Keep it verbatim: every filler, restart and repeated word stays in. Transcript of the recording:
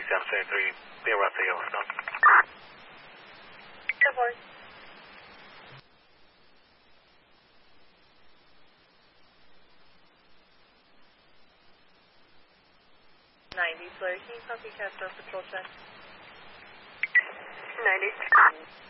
seven seven three, be around three hours now. Good morning. ninety, Blair, can you copy Capstone Patrol check? ninety.